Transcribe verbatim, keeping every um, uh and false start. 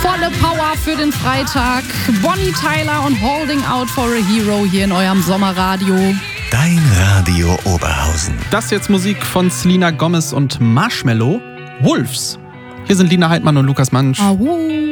volle Power für den Freitag. Bonnie Tyler und Holding Out for a Hero hier in eurem Sommerradio. Dein Radio Oberhausen. Das ist jetzt Musik von Selena Gomez und Marshmello. Wolves. Hier sind Lina Heidmann und Lukas Mansch. Ahu.